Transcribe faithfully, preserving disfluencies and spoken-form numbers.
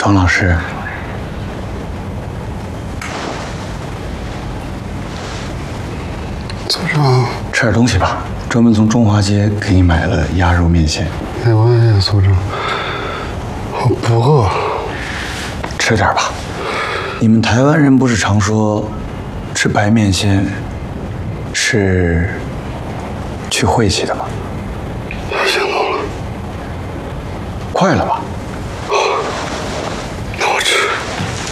庄老师， 组长， 吃点东西吧。专门从中华街给你买了鸭肉面线。 没关系，组长，我不饿。 吃点吧。你们台湾人不是常说，吃白面线是去晦气的吗？ 行动了， 快了吧？